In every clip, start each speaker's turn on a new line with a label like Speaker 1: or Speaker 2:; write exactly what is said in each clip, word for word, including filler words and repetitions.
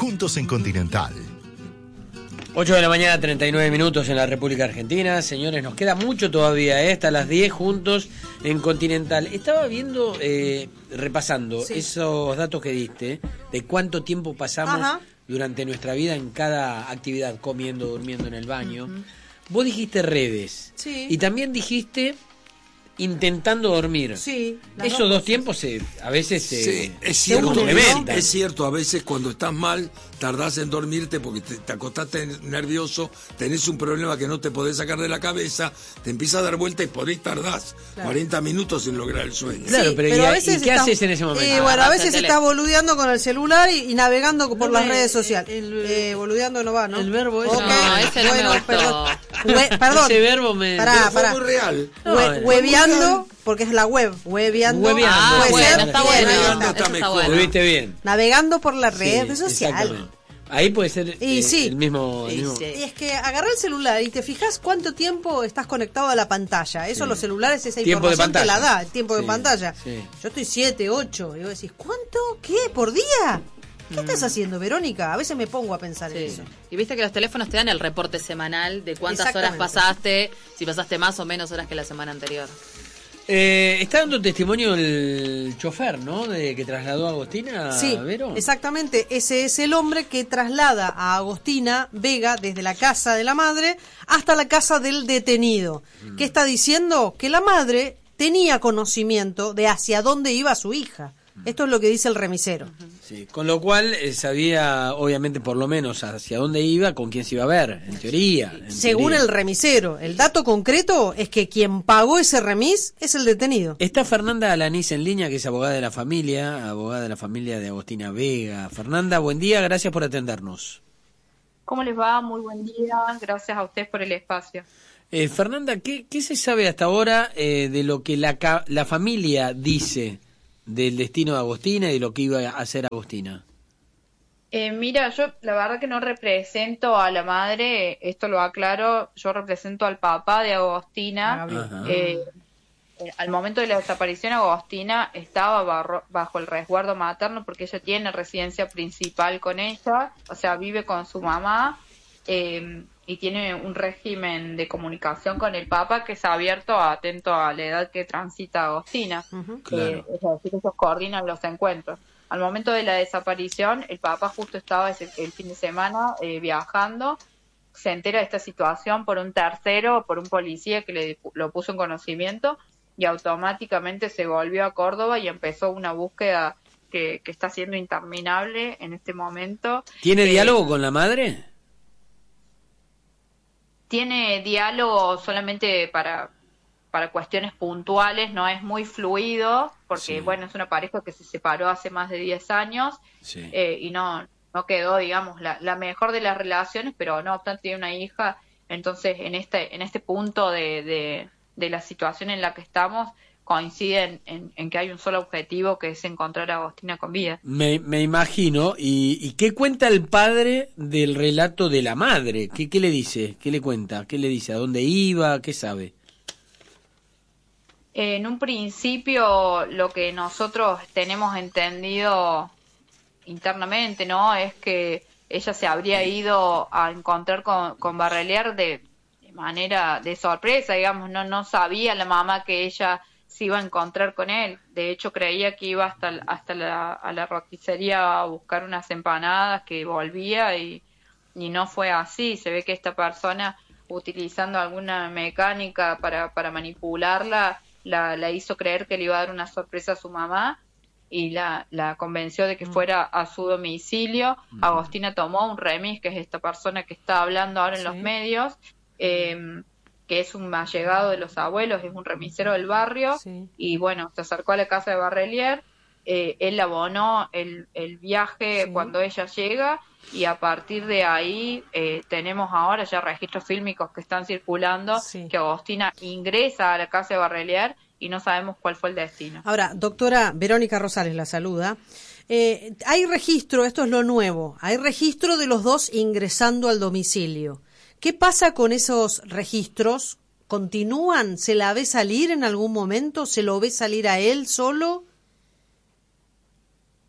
Speaker 1: juntos en Continental.
Speaker 2: ocho de la mañana, treinta y nueve minutos en la República Argentina. Señores, nos queda mucho todavía, ¿eh? Hasta las diez juntos en Continental. Estaba viendo, eh, repasando sí. esos datos que diste, de cuánto tiempo pasamos Ajá. durante nuestra vida en cada actividad, comiendo, durmiendo en el baño. Uh-huh. Vos dijiste redes.
Speaker 3: Sí.
Speaker 2: Y también dijiste intentando dormir.
Speaker 3: Sí.
Speaker 2: Esos dos, dos tiempos se, a veces se,
Speaker 4: sí, es
Speaker 2: se
Speaker 4: cierto,
Speaker 2: complementan.
Speaker 4: Es cierto, a veces cuando estás mal tardás en dormirte porque te, te acostaste nervioso, tenés un problema que no te podés sacar de la cabeza, te empieza a dar vuelta y por ahí tardás claro. cuarenta minutos en lograr el sueño.
Speaker 2: Claro,
Speaker 3: sí,
Speaker 2: pero,
Speaker 3: pero
Speaker 2: ¿y,
Speaker 3: a veces
Speaker 2: ¿y qué
Speaker 3: está,
Speaker 2: haces en ese momento?
Speaker 3: Eh, bueno, a veces estás boludeando con el celular y, y navegando por no las me, redes sociales. El, eh, boludeando no va, ¿no?
Speaker 2: El verbo es...
Speaker 3: Okay.
Speaker 5: No, ese no
Speaker 3: bueno,
Speaker 5: me gustó.
Speaker 3: Perdón. We, perdón.
Speaker 2: Ese verbo me...
Speaker 3: Pará,
Speaker 4: fue
Speaker 3: pará.
Speaker 4: muy real.
Speaker 3: No, We, webeando, porque es la web. Webeando.
Speaker 2: Webeando.
Speaker 3: Ah, puede
Speaker 5: bueno,
Speaker 3: ser.
Speaker 5: está
Speaker 3: Bien,
Speaker 5: bueno.
Speaker 4: Webeando
Speaker 5: Eso
Speaker 4: está
Speaker 5: está
Speaker 4: mejor.
Speaker 5: bueno.
Speaker 2: Lo viste bien.
Speaker 3: Navegando por la red
Speaker 2: Sí,
Speaker 3: social.
Speaker 2: Ahí puede ser
Speaker 3: Y
Speaker 2: eh,
Speaker 3: sí.
Speaker 2: el mismo... el
Speaker 5: Y
Speaker 2: mismo.
Speaker 5: sí.
Speaker 3: Y es que agarrar el celular y te fijas cuánto tiempo estás conectado a la pantalla. Eso
Speaker 2: Sí.
Speaker 3: los celulares, esa
Speaker 2: Tiempo de
Speaker 3: información te la
Speaker 2: pantalla.
Speaker 3: da, el tiempo
Speaker 2: Sí,
Speaker 3: de pantalla.
Speaker 2: sí.
Speaker 3: Yo estoy siete, ocho. Y vos decís, ¿cuánto? ¿Qué? ¿Por día? ¿Qué
Speaker 2: Mm.
Speaker 3: estás haciendo, Verónica? A veces me pongo a pensar
Speaker 5: Sí.
Speaker 3: en eso.
Speaker 5: Y viste que los teléfonos te dan el reporte semanal de cuántas horas
Speaker 3: Exactamente.
Speaker 5: pasaste, si pasaste más o menos horas que la semana anterior.
Speaker 2: Eh, está dando testimonio el chofer, ¿no? De que trasladó a Agostina,
Speaker 3: Sí,
Speaker 2: Vero.
Speaker 3: exactamente. Ese es el hombre que traslada a Agostina Vega desde la casa de la madre hasta la casa del detenido. Mm. ¿Qué está diciendo? Que la madre tenía conocimiento de hacia dónde iba su hija. Esto es lo que dice el remisero.
Speaker 2: Sí, con lo cual eh, sabía, obviamente, por lo menos hacia dónde iba, con quién se iba a ver, en teoría. En
Speaker 3: Según
Speaker 2: teoría.
Speaker 3: el remisero, el dato concreto es que quien pagó ese remis es el detenido.
Speaker 2: Está Fernanda Alanís en línea, que es abogada de la familia, abogada de la familia de Agostina Vega. Fernanda, buen día, gracias por atendernos.
Speaker 6: ¿Cómo les va? Muy buen día, gracias a ustedes por el espacio.
Speaker 2: Eh, Fernanda, ¿qué, ¿qué se sabe hasta ahora eh, de lo que la, la familia dice del destino de Agostina y de lo que iba a hacer Agostina?
Speaker 6: Eh, mira, yo la verdad que no represento a la madre, esto lo aclaro, yo represento al papá de Agostina. Eh, eh, al momento de la desaparición, Agostina estaba barro, bajo el resguardo materno porque ella tiene residencia principal con ella, o sea, vive con su mamá. Eh, y tiene un régimen de comunicación con el Papa que es abierto, atento a la edad que transita Agostina.
Speaker 3: Uh-huh.
Speaker 2: Claro.
Speaker 6: Eh, es decir, ellos coordinan los encuentros. Al momento de la desaparición, el Papa justo estaba ese, el fin de semana eh, viajando, se entera de esta situación por un tercero, por un policía que le lo puso en conocimiento y automáticamente se volvió a Córdoba y empezó una búsqueda que, que está siendo interminable en este momento.
Speaker 2: ¿Tiene
Speaker 6: eh,
Speaker 2: diálogo con la madre?
Speaker 6: Tiene diálogo solamente para, para cuestiones puntuales, no es muy fluido, porque
Speaker 2: Sí.
Speaker 6: bueno, es una pareja que se separó hace más de diez años
Speaker 2: Sí.
Speaker 6: eh, y no, no quedó, digamos, la, la mejor de las relaciones, pero no obstante tiene una hija, entonces en este, en este punto de, de, de la situación en la que estamos, coinciden en, en que hay un solo objetivo, que es encontrar a Agostina con vida.
Speaker 2: Me, me imagino. ¿Y, ¿Y qué cuenta el padre del relato de la madre? ¿Qué, ¿Qué le dice? ¿Qué le cuenta? ¿Qué le dice? ¿A dónde iba? ¿Qué sabe?
Speaker 6: En un principio, lo que nosotros tenemos entendido internamente, ¿no? Es que ella se habría ido a encontrar con, con Barrelier de, de manera de sorpresa, digamos, no, no sabía la mamá que ella se iba a encontrar con él. De hecho, creía que iba hasta, hasta la, a la roticería a buscar unas empanadas, que volvía y, y no fue así. Se ve que esta persona, utilizando alguna mecánica para, para manipularla, la, la hizo creer que le iba a dar una sorpresa a su mamá y la, la convenció de que fuera a su domicilio. Mm. Agostina tomó un remis, que es esta persona que está hablando ahora en sí. los medios, eh, que es un allegado de los abuelos, es un remisero del barrio, sí. y bueno, se acercó a la casa de Barrelier, eh, él abonó el, el viaje sí. cuando ella llega, y a partir de ahí eh, tenemos ahora ya registros fílmicos que están circulando, sí. que Agostina ingresa a la casa de Barrelier y no sabemos cuál fue el destino.
Speaker 3: Ahora, doctora Verónica Rosales la saluda. Eh, hay registro, esto es lo nuevo, hay registro de los dos ingresando al domicilio. ¿Qué pasa con esos registros? ¿Continúan? ¿Se la ve salir en algún momento? ¿Se lo ve salir a él solo?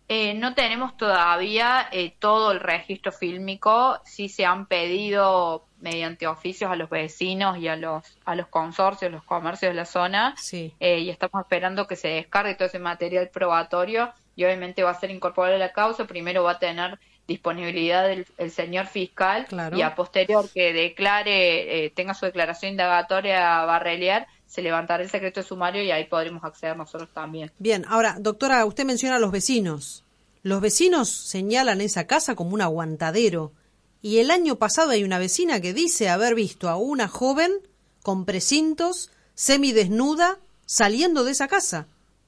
Speaker 6: Eh, no tenemos todavía eh, todo el registro fílmico, sí se han pedido mediante oficios a los vecinos y a los a los consorcios, los comercios de la zona,
Speaker 3: sí.
Speaker 6: eh, y estamos esperando que se descargue todo ese material probatorio y obviamente va a ser incorporado a la causa. Primero va a tener disponibilidad el, el señor fiscal,
Speaker 3: claro.
Speaker 6: Y a posterior que declare, eh, tenga su declaración indagatoria a Barrelier, se levantará el secreto de sumario y ahí podremos acceder nosotros también.
Speaker 3: Bien, ahora, doctora, usted menciona a los vecinos. Los vecinos señalan esa casa como un aguantadero. Y el año pasado hay una vecina que dice haber visto a una joven con precintos, semidesnuda, saliendo de esa casa.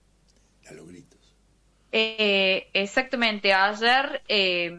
Speaker 4: A los gritos.
Speaker 6: Eh, exactamente, ayer, eh,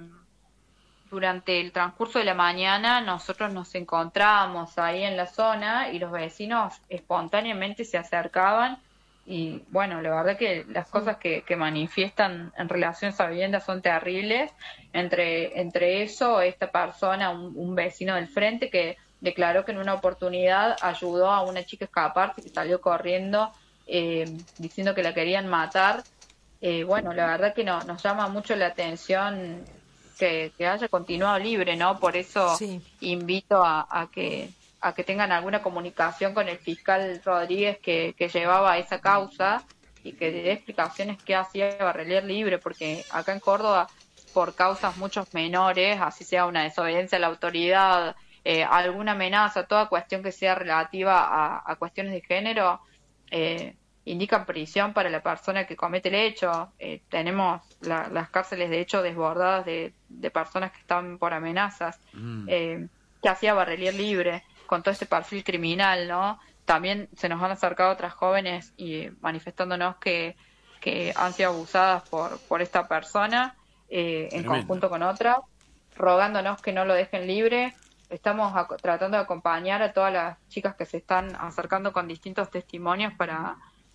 Speaker 6: durante el transcurso de la mañana, nosotros nos encontrábamos ahí en la zona y los vecinos espontáneamente se acercaban y bueno, la verdad que las cosas que, que manifiestan en relación a esa vivienda son terribles. Entre, entre eso, esta persona, un, un vecino del frente que declaró que en una oportunidad ayudó a una chica a escaparse, que salió corriendo eh, diciendo que la querían matar. Eh, bueno, la verdad que no, nos llama mucho la atención que, que haya continuado libre, ¿no? Por eso sí. invito a, a que a que tengan alguna comunicación con el fiscal Rodríguez que, que llevaba esa causa y que dé explicaciones qué hacía Barrelier libre, porque acá en Córdoba, por causas muchos menores, así sea una desobediencia a la autoridad, eh, alguna amenaza, toda cuestión que sea relativa a, a cuestiones de género, eh, indican prisión para la persona que comete el hecho. Eh, tenemos la, las cárceles de hecho desbordadas de, de personas que están por amenazas. Mm. Eh, ¿Qué hacía Barrelier libre con todo este perfil criminal, no? También se nos han acercado otras jóvenes y manifestándonos que, que han sido abusadas por, por esta persona, eh, en Tremendo. conjunto con otras, rogándonos que no lo dejen libre. Estamos a, tratando de acompañar a todas las chicas que se están acercando con distintos testimonios para...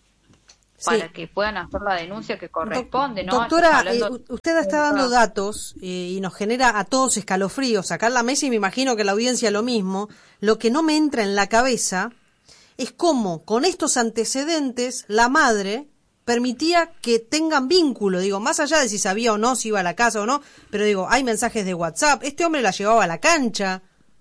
Speaker 6: para sí. que puedan hacer la denuncia que corresponde, ¿no?
Speaker 3: Doctora, eh, usted está dando datos eh, y nos genera a todos escalofríos. Acá en la mesa, y me imagino que la audiencia lo mismo. Lo que no me entra en la cabeza es cómo, con estos antecedentes, la madre permitía que tengan vínculo. Digo, más allá de si sabía o no, si iba a la casa o no, pero digo, hay mensajes de WhatsApp. Este hombre la llevaba a la cancha.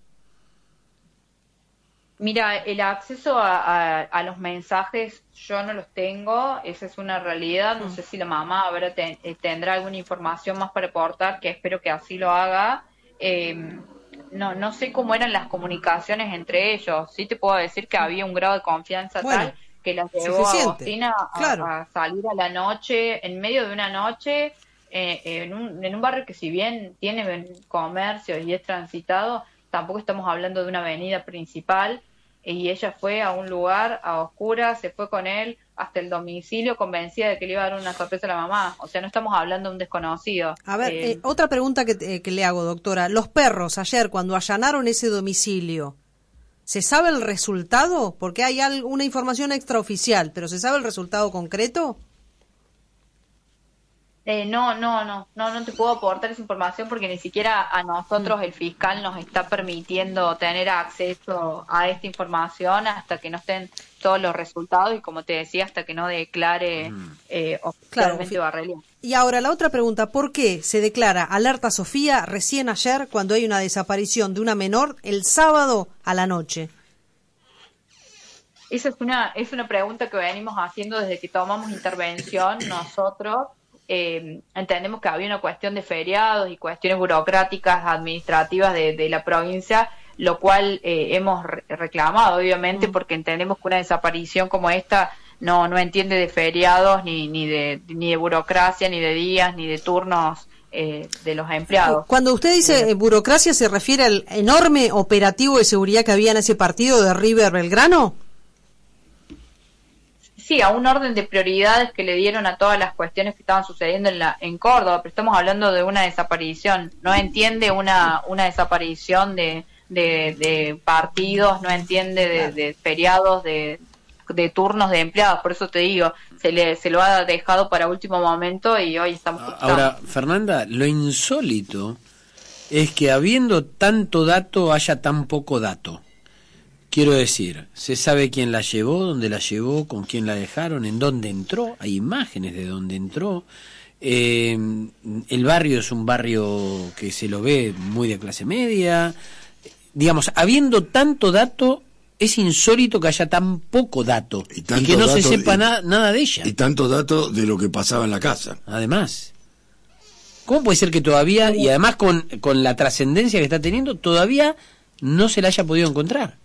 Speaker 6: Mira, el acceso a, a, a los mensajes yo no los tengo, esa es una realidad. No sé si la mamá habrá ten, tendrá alguna información más para aportar, que espero que así lo haga. Eh, no no sé cómo eran las comunicaciones entre ellos. Sí te puedo decir que había un grado de confianza bueno, tal que la llevó a Agostina a, claro. a salir a la noche, en medio de una noche, eh, en, un, en un barrio que si bien tiene comercios y es transitado, tampoco estamos hablando de una avenida principal, y ella fue a un lugar a oscuras, se fue con él hasta el domicilio convencida de que le iba a dar una sorpresa a la mamá. O sea, no estamos hablando de un desconocido.
Speaker 3: A ver, eh, eh, otra pregunta que, eh, que le hago, doctora. Los perros, ayer, cuando allanaron ese domicilio, ¿se sabe el resultado? Porque hay alguna información extraoficial, pero ¿se sabe el resultado concreto?
Speaker 6: Eh, no, no, no, no, no te puedo aportar esa información porque ni siquiera a nosotros el fiscal nos está permitiendo tener acceso a esta información hasta que no estén todos los resultados y, como te decía, hasta que no declare eh, oficialmente claro, Barrelier.
Speaker 3: Y ahora la otra pregunta, ¿por qué se declara alerta Sofía recién ayer cuando hay una desaparición de una menor el sábado a la noche?
Speaker 6: Esa es una, es una pregunta que venimos haciendo desde que tomamos intervención nosotros. Eh, entendemos que había una cuestión de feriados y cuestiones burocráticas administrativas de, de la provincia, lo cual eh, hemos re reclamado obviamente, mm. porque entendemos que una desaparición como esta no no entiende de feriados ni ni de ni de burocracia, ni de días, ni de turnos eh, de los empleados.
Speaker 3: Cuando usted dice eh, burocracia, ¿se refiere al enorme operativo de seguridad que había en ese partido de River Belgrano?
Speaker 6: Sí, a un orden de prioridades que le dieron a todas las cuestiones que estaban sucediendo en la en Córdoba, pero estamos hablando de una desaparición. No entiende una una desaparición de, de, de partidos, no entiende de, de feriados, de, de turnos de empleados. Por eso te digo, se le se lo ha dejado para último momento y hoy estamos...
Speaker 2: Ahora, Fernanda, lo insólito es que habiendo tanto dato haya tan poco dato. Quiero decir, se sabe quién la llevó, dónde la llevó, con quién la dejaron, en dónde entró, hay imágenes de dónde entró, Eh, el barrio es un barrio que se lo ve muy de clase media. Digamos, habiendo tanto dato, es insólito que haya tan poco dato y, y que no se sepa y, na, nada de ella.
Speaker 4: Y tanto dato de lo que pasaba en la casa.
Speaker 2: Además, ¿cómo puede ser que todavía, y además con, con la trascendencia que está teniendo, todavía no se la haya podido encontrar?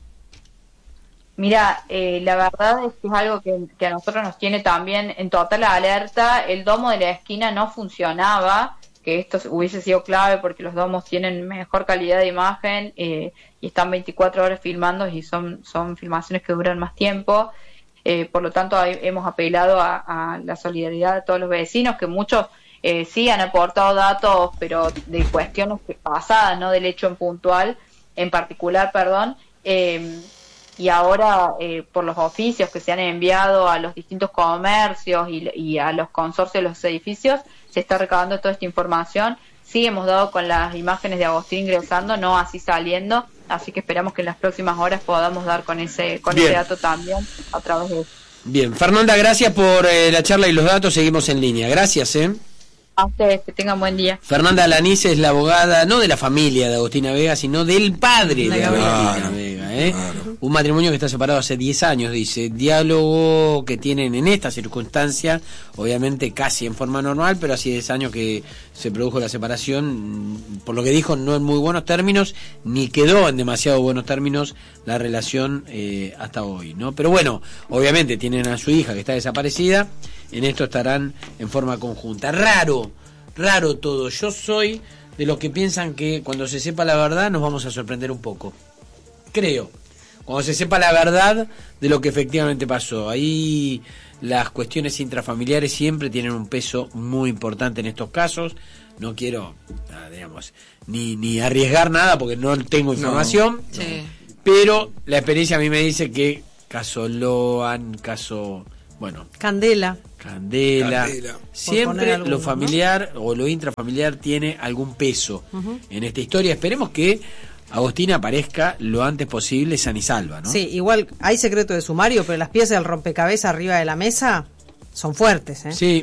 Speaker 6: Mira, eh, la verdad es que es algo que, que a nosotros nos tiene también en total alerta. El domo de la esquina no funcionaba, que esto hubiese sido clave porque los domos tienen mejor calidad de imagen eh, y están veinticuatro horas filmando y son, son filmaciones que duran más tiempo. Eh, por lo tanto, hay, hemos apelado a, a la solidaridad de todos los vecinos, que muchos eh, sí han aportado datos, pero de cuestiones pasadas, no del hecho en puntual, en particular, perdón. Eh, y ahora eh, por los oficios que se han enviado a los distintos comercios y, y a los consorcios de los edificios, se está recabando toda esta información. Sí hemos dado con las imágenes de Agostín ingresando, no así saliendo, así que esperamos que en las próximas horas podamos dar con ese con ese dato también a través de eso.
Speaker 2: Bien, Fernanda, gracias por eh, la charla y los datos, seguimos en línea. Gracias, ¿eh?
Speaker 6: A ustedes, que tengan buen día.
Speaker 2: Fernanda Alaniz es la abogada, no de la familia de Agostina Vega, sino del padre de Agostina
Speaker 4: claro,
Speaker 2: Vega, ¿eh?
Speaker 4: Claro.
Speaker 2: Un matrimonio que está separado hace diez años, dice. Diálogo que tienen en esta circunstancia, obviamente casi en forma normal, pero hace diez años que se produjo la separación, por lo que dijo, no en muy buenos términos, ni quedó en demasiado buenos términos la relación eh, hasta hoy, ¿no? Pero bueno, obviamente tienen a su hija que está desaparecida, en esto estarán en forma conjunta. Raro, raro todo. Yo soy de los que piensan que cuando se sepa la verdad nos vamos a sorprender un poco. Creo. Cuando se sepa la verdad de lo que efectivamente pasó. Ahí las cuestiones intrafamiliares siempre tienen un peso muy importante en estos casos. No quiero, digamos, ni, ni arriesgar nada porque no tengo información.
Speaker 5: No, sí.
Speaker 2: Pero la experiencia a mí me dice que caso Loan, caso... Bueno,
Speaker 3: Candela.
Speaker 2: Candela.
Speaker 4: Candela.
Speaker 2: Siempre
Speaker 3: alguno,
Speaker 2: lo familiar, ¿no? O lo intrafamiliar tiene algún peso uh-huh. en esta historia. Esperemos que Agostina aparezca lo antes posible sana y salva, ¿no?
Speaker 3: Sí, igual hay secreto de sumario, pero las piezas del rompecabezas arriba de la mesa son fuertes, ¿eh?
Speaker 2: Sí.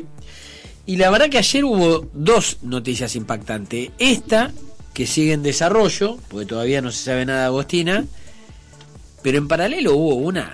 Speaker 2: Y la verdad que ayer hubo dos noticias impactantes. Esta, que sigue en desarrollo, porque todavía no se sabe nada de Agostina, pero en paralelo hubo una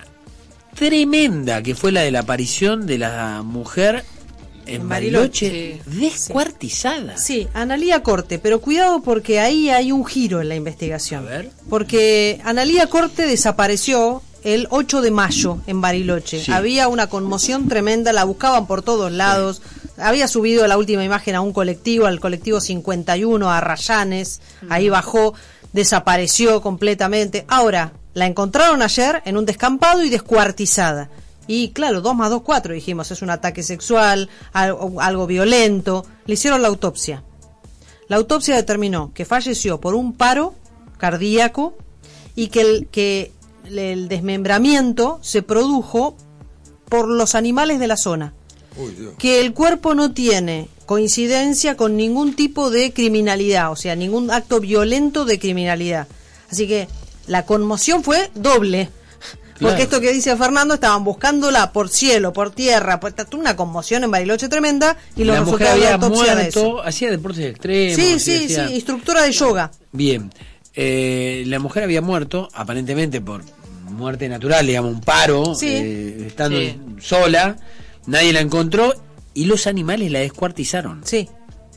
Speaker 2: tremenda, que fue la de la aparición de la mujer en, en Bariloche, sí. descuartizada.
Speaker 3: Sí, Analía Corte, pero cuidado porque ahí hay un giro en la investigación.
Speaker 2: A ver.
Speaker 3: Porque Analía Corte desapareció el ocho de mayo en Bariloche. Sí. Había una conmoción tremenda, la buscaban por todos lados. Sí. Había subido la última imagen a un colectivo, al colectivo cincuenta y uno, a Rayanes. Mm. Ahí bajó, desapareció completamente. Ahora, la encontraron ayer en un descampado y descuartizada. Y claro, dos más dos, cuatro, dijimos, es un ataque sexual, algo, algo violento. Le hicieron la autopsia. La autopsia determinó que falleció por un paro cardíaco y que el, que el desmembramiento se produjo por los animales de la zona. Uy, Dios. Que el cuerpo no tiene coincidencia con ningún tipo de criminalidad, o sea, ningún acto violento de criminalidad. Así que la conmoción fue doble. Claro. Porque esto que dice Fernando, estaban buscándola por cielo, por tierra, por una conmoción en Bariloche tremenda y los resultados de la autopsia de eso.
Speaker 2: Hacía deportes extremos.
Speaker 3: Sí, sí, hacía... sí, instructora de yoga.
Speaker 2: Bien, eh, la mujer había muerto, aparentemente por muerte natural, digamos, un paro, sí. eh, estando sí. sola, nadie la encontró y los animales la descuartizaron.
Speaker 3: Sí.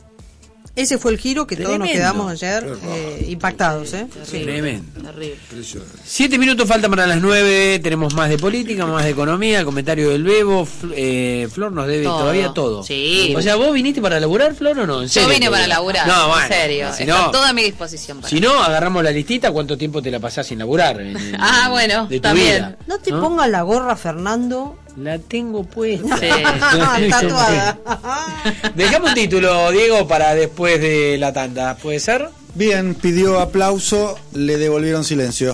Speaker 3: Ese fue el giro que Tremendo. Todos nos quedamos ayer eh, impactados, ¿eh?
Speaker 2: Sí. Tremendo. Terrible. Siete minutos faltan para las nueve. Tenemos más de política, más de economía, comentario del Bebo. Eh, Flor nos debe todo. Todavía todo.
Speaker 5: Sí.
Speaker 2: O sea, ¿vos viniste para laburar, Flor, o no? ¿En serio?
Speaker 5: Yo vine para laburar. No, bueno, en serio. Si Está no, toda a mi disposición. Para
Speaker 2: si no, agarramos la listita. ¿Cuánto tiempo te la pasás sin laburar? En, en,
Speaker 5: ah, bueno,
Speaker 2: de tu
Speaker 5: también.
Speaker 2: Vida,
Speaker 3: no te ¿no? pongas la gorra, Fernando.
Speaker 2: La tengo puesta.
Speaker 5: Sí.
Speaker 3: Tatuada.
Speaker 2: Dejamos un título, Diego, para después de la tanda. ¿Puede ser?
Speaker 1: Bien, pidió aplauso, le devolvieron silencio.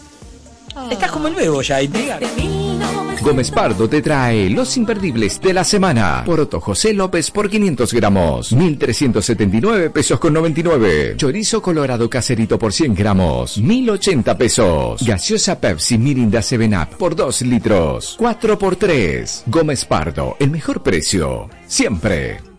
Speaker 2: Oh. Estás como el Bebo ya, intriga.
Speaker 7: Gómez Pardo te trae los imperdibles de la semana. Poroto José López por quinientos gramos, mil trescientos setenta y nueve pesos con noventa y nueve. Chorizo colorado caserito por cien gramos, mil ochenta pesos. Gaseosa Pepsi Mirinda seven up por dos litros, cuatro por tres. Gómez Pardo, el mejor precio, siempre.